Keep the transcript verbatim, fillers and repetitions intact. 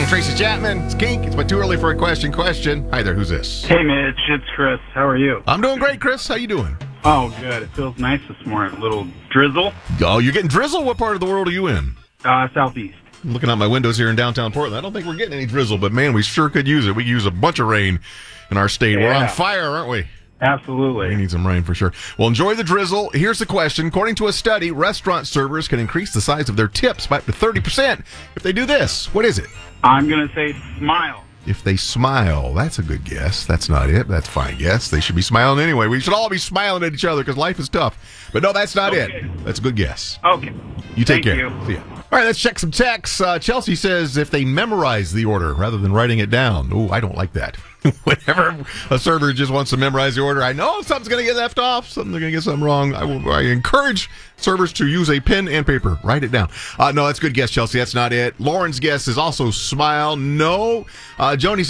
name's Tracy Chapman. It's Kink. It's my too early for a question question. Hi there, who's this? Hey, Mitch. It's Chris. How are you? I'm doing great, Chris. How you doing? Oh, good. It feels nice this morning. A little drizzle. Oh, you're getting drizzle? What part of the world are you in? Uh, southeast. I'm looking out my windows here in downtown Portland. I don't think we're getting any drizzle, but man, we sure could use it. We could use a bunch of rain in our state. Yeah. We're on fire, aren't we? Absolutely. We need some rain for sure. Well, enjoy the drizzle. Here's the question. According to a study, restaurant servers can increase the size of their tips by up to thirty percent if they do this. What is it? I'm going to say smile. If they smile. That's a good guess. That's not it. That's a fine guess. They should be smiling anyway. We should all be smiling at each other because life is tough. But no, that's not Okay. it. That's a good guess. Okay. You take Thank care. you. See ya. All right, let's check some texts. Uh, Chelsea says if they memorize the order rather than writing it down. Oh, I don't like that. Whenever a server just wants to memorize the order, I know something's going to get left off. Something's going to get something wrong. I will. I encourage servers to use a pen and paper. Write it down. Uh, no, that's a good guess, Chelsea. That's not it. Lauren's guess is also smile. No. Uh, Joni